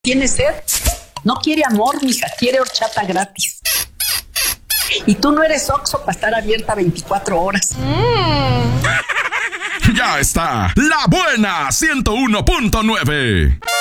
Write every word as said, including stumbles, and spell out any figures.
¿Tiene sed? No quiere amor, mija, quiere horchata gratis. Y tú no eres Oxxo para estar abierta veinticuatro horas. Mm. Ya está, La Buena ciento uno punto nueve.